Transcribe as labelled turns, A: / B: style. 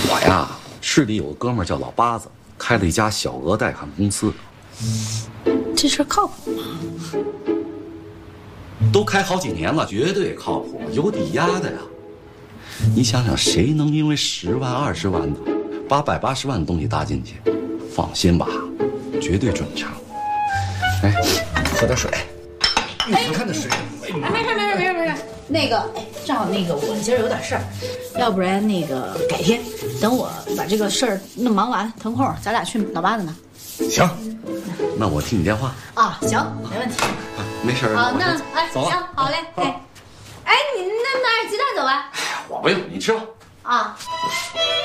A: 我呀，市里有个哥们儿叫老八子，开了一家小额贷款公司。
B: 这事儿靠谱吗？
A: 都开好几年了，绝对靠谱，有抵押的呀。你想想，谁能因为10万、20万的，把180万的东西搭进去？放心吧，绝对准成。哎，喝点水。你看这水。
B: 没事。那个，正好我今儿有点事儿，要不然改天等我把这个事儿弄忙完，腾空咱俩去老八子那。
A: 行，那我听你电话
B: 啊。行，没问题。
A: 没事
B: 好，那
A: 走了。
B: 行，好嘞。你那拿点鸡蛋走吧。
A: 我不用，你吃吧。
B: 啊。